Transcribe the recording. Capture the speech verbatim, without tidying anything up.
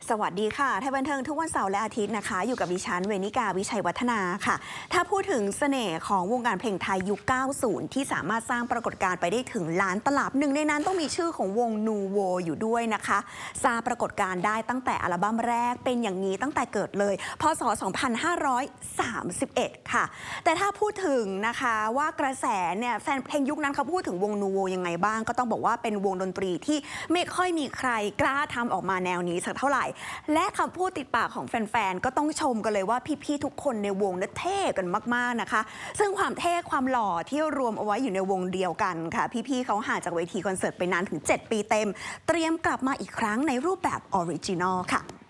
สวัสดีค่ะไทยบันเทิงทุกวันเสาร์และอาทิตย์นะคะอยู่กับดิฉันเวนิกาวิชัยวัฒนาค่ะถ้าพูดถึงเสน่ห์ของวงการเพลงไทยยุค เก้าสิบ ที่สามารถสร้างปรากฏการณ์ไปได้ถึงล้านตลับหนึ่งในนั้นต้องมีชื่อของวงนูโวอยู่ด้วยนะคะสร้างปรากฏการณ์ได้ตั้งแต่อัลบั้มแรกเป็นอย่างนี้ตั้งแต่เกิดเลยพศ สองพันห้าร้อยสามสิบเอ็ด ค่ะแต่ถ้าพูดถึงนะคะว่ากระแสเนี่ยแฟนเพลงยุคนั้นเขาพูดถึงวงนูโวยังไงบ้างก็ต้องบอกว่าเป็นวงดนตรีที่ไม่ค่อยมีใครกล้าทำออกมาแนวนี้สักเท่าไหร่และคำพูดติดปากของแฟนๆก็ต้องชมกันเลยว่าพี่ๆทุกคนในวงนั้นเท่กันมากๆนะคะซึ่งความเท่ความหล่อที่รวมเอาไว้อยู่ในวงเดียวกันค่ะพี่ๆเขาห่างจากเวทีคอนเสิร์ตไปนานถึงเจ็ดปีเต็มเตรียมกลับมาอีกครั้งในรูปแบบออริจินอลค่ะ